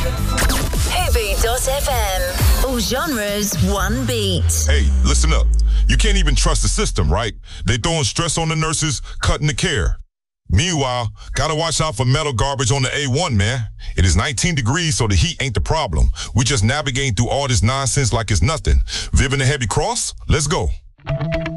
Hoovy.fm. All genres, one beat. Hey, listen up. You can't even trust the system, right? They throwing stress on the nurses, cutting the care. Meanwhile, gotta watch out for metal garbage on the A1, man. It is 19 degrees, so the heat ain't the problem. We just navigating through all this nonsense like it's nothing. Vivin' the Heavy Cross? Let's go.